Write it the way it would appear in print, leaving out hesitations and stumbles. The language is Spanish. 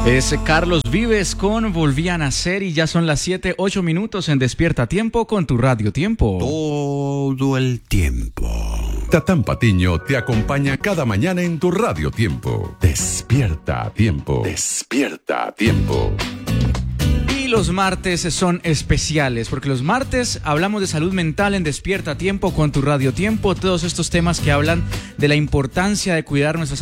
Es Carlos Vives con Volví a Nacer y ya son las 7:08 en Despierta Tiempo con tu Radio Tiempo. Todo el tiempo. Tatán Patiño te acompaña cada mañana en tu Radio Tiempo. Despierta a tiempo. Despierta a tiempo. Y los martes son especiales porque los martes hablamos de salud mental en Despierta Tiempo con tu Radio Tiempo. Todos estos temas que hablan de la importancia de cuidar nuestra